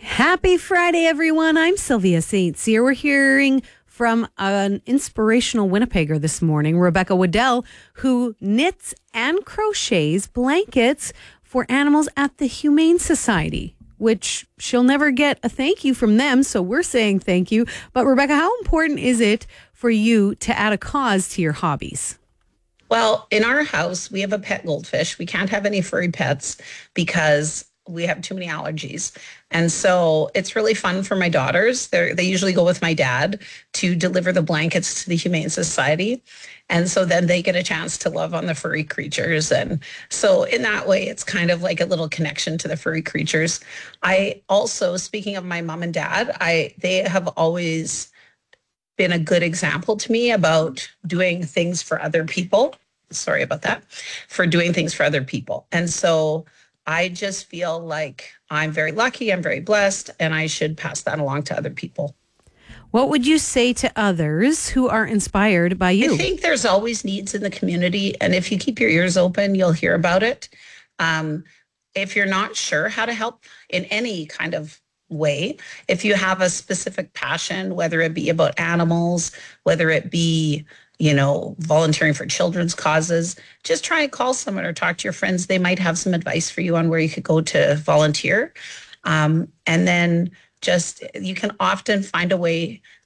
Happy Friday, everyone. I'm Sylvia St. Cyr. We're hearing from an inspirational Winnipegger this morning, Rebecca Waddell, who knits and crochets blankets for animals at the Humane Society, which she'll never get a thank you from them, so we're saying thank you. But Rebecca, how important is it for you to add a cause to your hobbies? Well, in our house, we have a pet goldfish. We can't have any furry pets because we have too many allergies. And so it's really fun for my daughters. They usually go with my dad to deliver the blankets to the Humane Society. And so then they get a chance to love on the furry creatures. And so in that way, it's kind of like a little connection to the furry creatures. I also, speaking of my mom and dad, they have always been a good example to me about doing things for other people. Sorry about that, for doing things for other people. And so I just feel like I'm very lucky, I'm very blessed, and I should pass that along to other people. What would you say to others who are inspired by you? I think there's always needs in the community, and if you keep your ears open, you'll hear about it. Um, if you're not sure how to help in any kind of way, if you have a specific passion, whether it be about animals, whether it be volunteering for children's causes, just try and call someone or talk to your friends. They might have some advice for you on where you could go to volunteer. And then you can often find a way